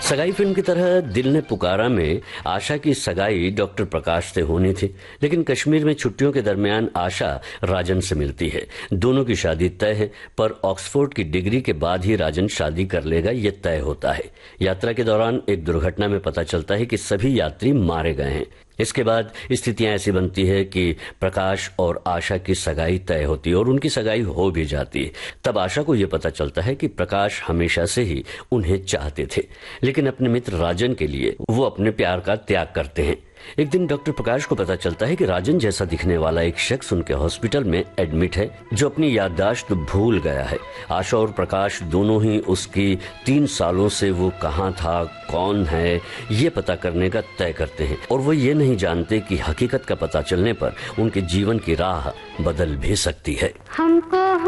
सगाई फिल्म की तरह दिल ने पुकारा में आशा की सगाई डॉक्टर प्रकाश से होनी थी, लेकिन कश्मीर में छुट्टियों के दरमियान आशा राजन से मिलती है। दोनों की शादी तय है, पर ऑक्सफोर्ड की डिग्री के बाद ही राजन शादी कर लेगा ये तय होता है। यात्रा के दौरान एक दुर्घटना में पता चलता है कि सभी यात्री मारे गए हैं। इसके बाद स्थितियां ऐसी बनती है कि प्रकाश और आशा की सगाई तय होती है और उनकी सगाई हो भी जाती है। तब आशा को यह पता चलता है कि प्रकाश हमेशा से ही उन्हें चाहते थे, लेकिन अपने मित्र राजन के लिए वो अपने प्यार का त्याग करते हैं। एक दिन डॉक्टर प्रकाश को पता चलता है कि राजन जैसा दिखने वाला एक शख्स उनके हॉस्पिटल में एडमिट है, जो अपनी याददाश्त भूल गया है। आशा और प्रकाश दोनों ही उसकी 3 सालों से वो कहाँ था, कौन है, ये पता करने का तय करते हैं, और वो ये नहीं जानते कि हकीकत का पता चलने पर उनके जीवन की राह बदल भी सकती है। हमको